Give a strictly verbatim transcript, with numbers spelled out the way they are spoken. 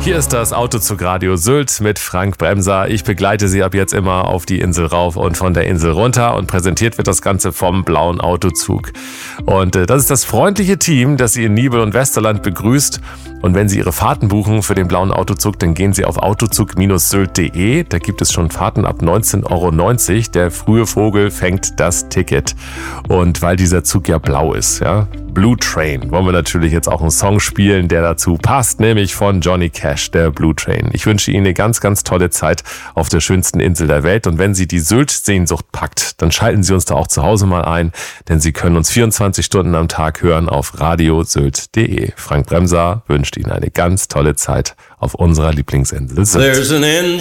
Hier ist das Autozug Radio Sylt mit Frank Bremser. Ich begleite Sie ab jetzt immer auf die Insel rauf und von der Insel runter und präsentiert wird das Ganze vom Blauen Autozug. Und äh, das ist das freundliche Team, das Sie in Nibel und Westerland begrüßt. Und wenn Sie Ihre Fahrten buchen für den Blauen Autozug, dann gehen Sie auf autozug sylt punkt de. Da gibt es schon Fahrten ab neunzehn Euro neunzig. Der frühe Vogel fängt das Ticket. Und weil dieser Zug ja blau ist, ja, Blue Train, wollen wir natürlich jetzt auch einen Song spielen, der dazu passt, nämlich von Johnny Cash, der Blue Train. Ich wünsche Ihnen eine ganz, ganz tolle Zeit auf der schönsten Insel der Welt. Und wenn Sie die Sylt-Sehnsucht packt, dann schalten Sie uns da auch zu Hause mal ein, denn Sie können uns vierundzwanzig Stunden am Tag hören auf radio sylt punkt de. Frank Bremser wünscht Ihnen eine ganz tolle Zeit auf unserer Lieblingsinsel Sylt.